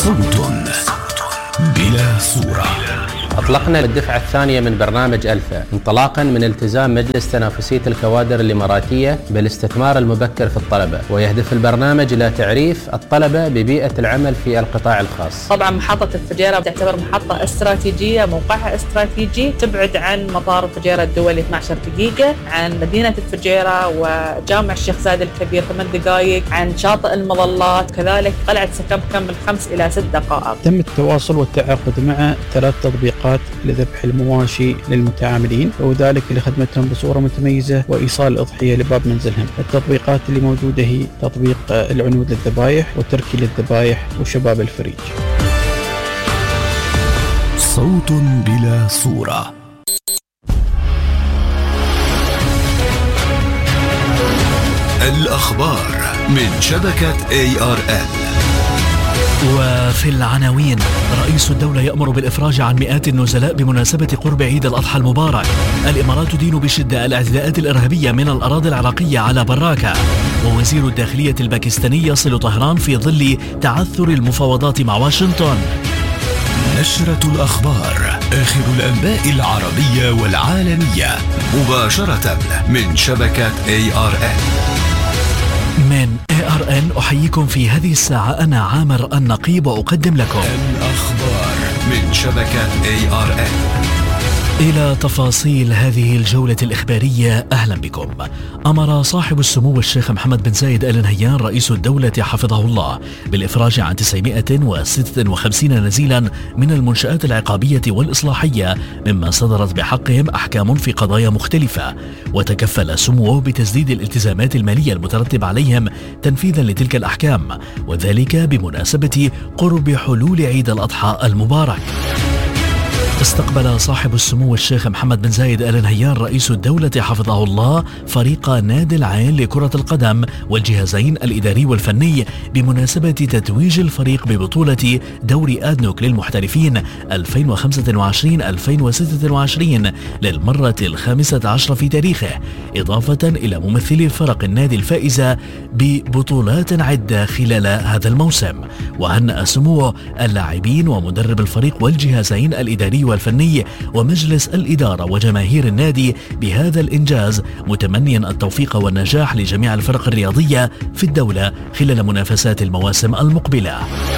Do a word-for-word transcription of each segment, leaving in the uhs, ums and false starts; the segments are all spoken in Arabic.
صوت بلا صورة. أطلقنا الدفعة الثانية من برنامج ألفا انطلاقا من التزام مجلس تنافسية الكوادر الإماراتية بالاستثمار المبكر في الطلبة، ويهدف البرنامج إلى تعريف الطلبة ببيئة العمل في القطاع الخاص. طبعا محطة الفجيرة تعتبر محطة استراتيجية، موقعها استراتيجي، تبعد عن مطار الفجيرة الدولي اثنتي عشرة دقيقة، عن مدينة الفجيرة وجامع الشيخ زايد الكبير ثمان دقائق، عن شاطئ المظلات، كذلك قلعة سكبكم من خمس إلى ست دقائق. تم التواصل والتعاقد مع ثلاث تطبيقات لذبح المواشي للمتعاملين، وذلك لخدمتهم بصورة متميزة وإيصال الأضحية لباب منزلهم. التطبيقات اللي موجودة هي تطبيق العنود للذبائح وتركي للذبائح وشباب الفريج. صوت بلا صورة. الأخبار من شبكة إيه آر إل. وفي العناوين: رئيس الدولة يأمر بالإفراج عن مئات النزلاء بمناسبة قرب عيد الأضحى المبارك. الإمارات تدين بشدة الاعتداءات الإرهابية من الأراضي العراقية على براكة. ووزير الداخلية الباكستاني يصل طهران في ظل تعثر المفاوضات مع واشنطن. نشرة الأخبار، آخر الأنباء العربية والعالمية، مباشرة من شبكة إيه آر إل. من إيه آر إن أحييكم في هذه الساعة، أنا عامر النقيب، وأقدم لكم الأخبار من شبكة إيه آر إل. إلى تفاصيل هذه الجولة الإخبارية، أهلا بكم. أمر صاحب السمو الشيخ محمد بن زايد آل نهيان رئيس الدولة حفظه الله بالإفراج عن تسعمائة وستة وخمسين نزيلا من المنشآت العقابية والإصلاحية مما صدرت بحقهم أحكام في قضايا مختلفة، وتكفل سموه بتسديد الالتزامات المالية المترتب عليهم تنفيذا لتلك الأحكام، وذلك بمناسبة قرب حلول عيد الأضحى المبارك. استقبل صاحب السمو الشيخ محمد بن زايد آل نهيان رئيس الدولة حفظه الله فريق نادي العين لكرة القدم والجهازين الإداري والفني بمناسبة تتويج الفريق ببطولة دوري آدنوك للمحترفين ألفين وخمسة وعشرين ألفين وستة وعشرين للمرة الخامسة عشر في تاريخه، إضافة إلى ممثلي فرق النادي الفائزة ببطولات عدة خلال هذا الموسم. وهنأ سموه اللاعبين ومدرب الفريق والجهازين الإداري والفني ومجلس الإدارة وجماهير النادي بهذا الإنجاز، متمنيا التوفيق والنجاح لجميع الفرق الرياضية في الدولة خلال منافسات المواسم المقبلة.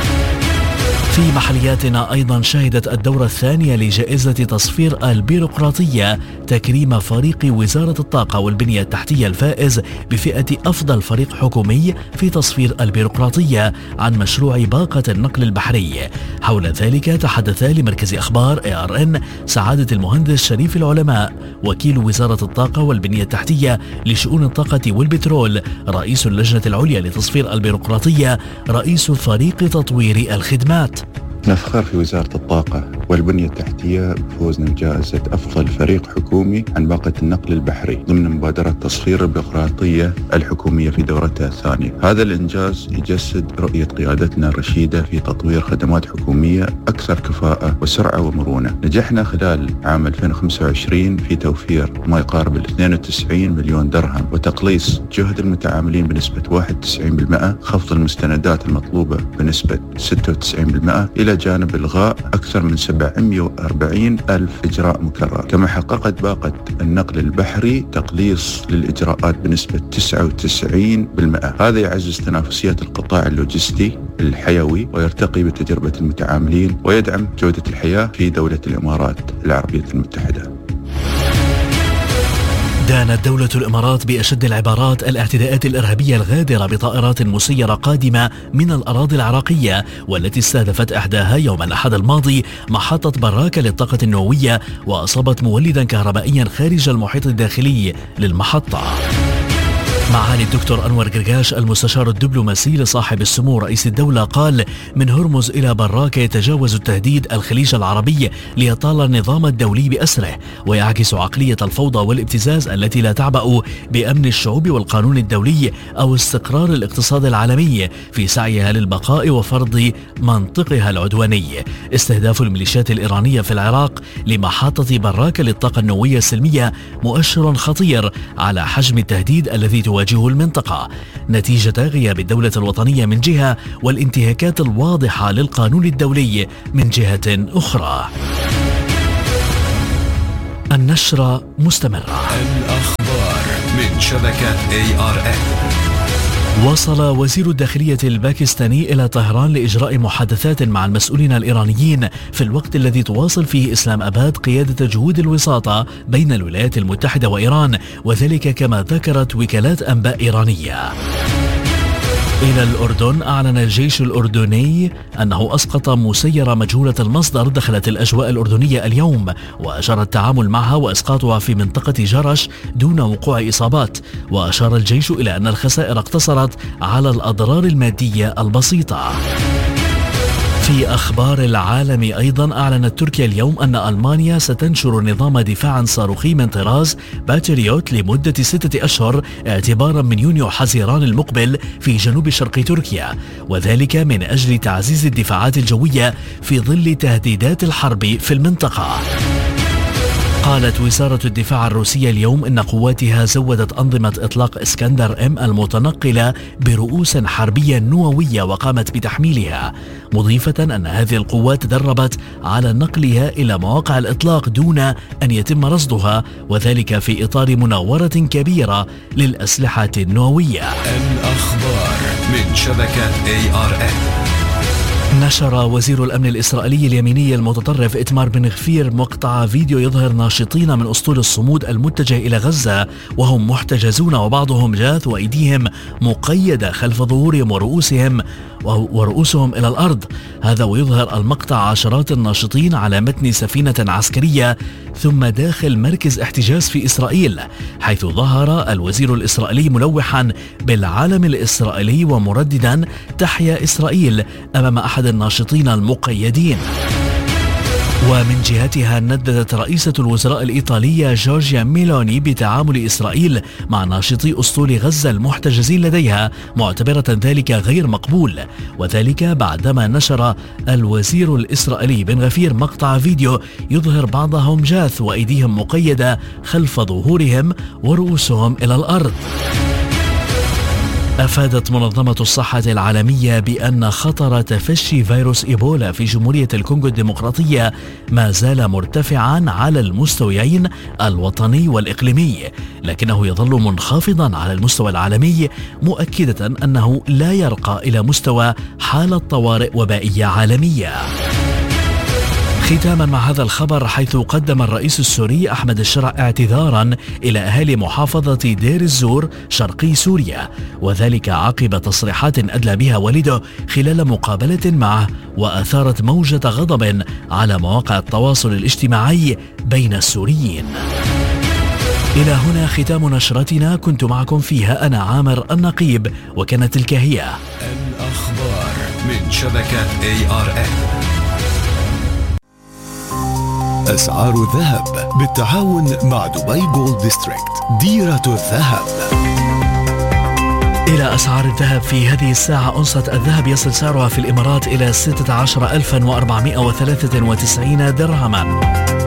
في محلياتنا أيضا شهدت الدورة الثانية لجائزة تصفير البيروقراطية تكريم فريق وزارة الطاقة والبنية التحتية الفائز بفئة أفضل فريق حكومي في تصفير البيروقراطية عن مشروع باقة النقل البحري. حول ذلك تحدث لمركز أخبار إيه آر إن سعادة المهندس شريف العلماء وكيل وزارة الطاقة والبنية التحتية لشؤون الطاقة والبترول، رئيس اللجنة العليا لتصفير البيروقراطية، رئيس فريق تطوير الخدمات. نفخر في وزارة الطاقة والبنية التحتية بفوزنا بجائزة أفضل فريق حكومي عن باقة النقل البحري ضمن مبادرة تصفير البيروقراطية الحكومية في دورتها الثانية. هذا الإنجاز يجسد رؤية قيادتنا الرشيدة في تطوير خدمات حكومية أكثر كفاءة وسرعة ومرونة. نجحنا خلال عام ألفين وخمسة وعشرين في توفير ما يقارب ال اثنين وتسعين مليون درهم وتقليص جهد المتعاملين بنسبة واحد وتسعين بالمئة، خفض المستندات المطلوبة بنسبة ستة وتسعين بالمئة، إلى جانب إلغاء أكثر من سبعمائة وأربعين ألف إجراء مكرر. كما حققت باقة النقل البحري تقليص للإجراءات بنسبة تسعة وتسعين بالمئة. هذا يعزز تنافسية القطاع اللوجستي الحيوي ويرتقي بتجربة المتعاملين ويدعم جودة الحياة في دولة الإمارات العربية المتحدة. دانت دولة الإمارات بأشد العبارات الاعتداءات الإرهابية الغادرة بطائرات مسيرة قادمة من الأراضي العراقية، والتي استهدفت إحداها يوم الأحد الماضي محطة براكة للطاقة النووية وأصابت مولدا كهربائيا خارج المحيط الداخلي للمحطة. معالي الدكتور أنور قرقاش المستشار الدبلوماسي لصاحب السمو رئيس الدولة قال: من هرمز إلى براكة يتجاوز التهديد الخليج العربي ليطال النظام الدولي بأسره، ويعكس عقلية الفوضى والابتزاز التي لا تعبأ بأمن الشعوب والقانون الدولي أو استقرار الاقتصاد العالمي في سعيها للبقاء وفرض منطقها العدواني. استهداف الميليشيات الإيرانية في العراق لمحطة براكة للطاقة النووية السلمية مؤشر خطير على حجم التهديد الذي تواجهه تواجه المنطقة نتيجة غياب الدولة الوطنية من جهة والانتهاكات الواضحة للقانون الدولي من جهة أخرى. النشرة مستمرة. الأخبار من شبكة إيه آر إن. وصل وزير الداخلية الباكستاني إلى طهران لإجراء محادثات مع المسؤولين الإيرانيين في الوقت الذي تواصل فيه إسلام أباد قيادة جهود الوساطة بين الولايات المتحدة وإيران، وذلك كما ذكرت وكالات أنباء إيرانية. إلى الأردن، أعلن الجيش الأردني أنه أسقط مسيرة مجهولة المصدر دخلت الأجواء الأردنية اليوم، وأشار التعامل معها وإسقاطها في منطقة جرش دون وقوع إصابات. وأشار الجيش إلى أن الخسائر اقتصرت على الأضرار المادية البسيطة. في أخبار العالم أيضا، أعلنت تركيا اليوم أن ألمانيا ستنشر نظام دفاع صاروخي من طراز باتريوت لمدة ستة أشهر اعتبارا من يونيو حزيران المقبل في جنوب شرق تركيا، وذلك من أجل تعزيز الدفاعات الجوية في ظل تهديدات الحرب في المنطقة. قالت وزارة الدفاع الروسية اليوم إن قواتها زودت أنظمة إطلاق إسكندر إم المتنقلة برؤوس حربية نووية وقامت بتحميلها، مضيفة أن هذه القوات تدربت على نقلها إلى مواقع الإطلاق دون أن يتم رصدها، وذلك في إطار مناورة كبيرة للأسلحة النووية. الأخبار من شبكة إيه آر إن. نشر وزير الأمن الإسرائيلي اليميني المتطرف إتمار بن غفير مقطع فيديو يظهر ناشطين من أسطول الصمود المتجه إلى غزة وهم محتجزون وبعضهم جاث وأيديهم مقيدة خلف ظهورهم ورؤوسهم ورؤوسهم إلى الأرض. هذا ويظهر المقطع عشرات الناشطين على متن سفينة عسكرية ثم داخل مركز احتجاز في إسرائيل، حيث ظهر الوزير الإسرائيلي ملوحا بالعلم الإسرائيلي ومرددا تحيا إسرائيل أمام أحد الناشطين المقيدين. ومن جهتها نددت رئيسة الوزراء الإيطالية جورجيا ميلوني بتعامل إسرائيل مع ناشطي أسطول غزة المحتجزين لديها، معتبرة ذلك غير مقبول، وذلك بعدما نشر الوزير الإسرائيلي بن غفير مقطع فيديو يظهر بعضهم جاث وأيديهم مقيدة خلف ظهورهم ورؤوسهم إلى الأرض. أفادت منظمة الصحة العالمية بأن خطر تفشي فيروس إيبولا في جمهورية الكونغو الديمقراطية ما زال مرتفعا على المستويين الوطني والإقليمي، لكنه يظل منخفضا على المستوى العالمي، مؤكدة أنه لا يرقى إلى مستوى حالة طوارئ وبائية عالمية. ختاما مع هذا الخبر، حيث قدم الرئيس السوري أحمد الشرع اعتذارا إلى أهالي محافظة دير الزور شرقي سوريا، وذلك عقب تصريحات أدلى بها والده خلال مقابلة معه وأثارت موجة غضب على مواقع التواصل الاجتماعي بين السوريين. إلى هنا ختام نشرتنا، كنت معكم فيها أنا عامر النقيب، وكانت تلك هي الأخبار من شبكة إيه آر إن. أسعار الذهب بالتعاون مع دبي جولد ديستريكت، ديرة الذهب. إلى أسعار الذهب في هذه الساعة. أونصة الذهب يصل سعرها في الإمارات إلى ستة عشر ألفا وأربعمائة وثلاثة وتسعين درهما.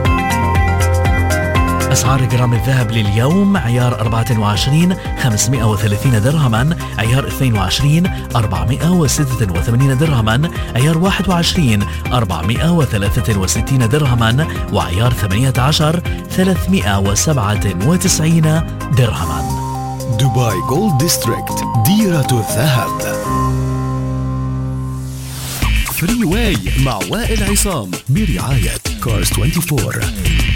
أسعار جرام الذهب لليوم: عيار أربعة وعشرين خمسمائة وثلاثين درهما، عيار اثنين وعشرين أربعمائة وستة وثمانين درهما، عيار واحد وعشرين أربعمائة وثلاثة وستين درهما، وعيار ثمانية عشر ثلاثمائة وسبعة وتسعين درهما. دبي جولد ديستريكت، ديرة الذهب. فري واي مع وائل عصام برعاية كارز أربعة وعشرين.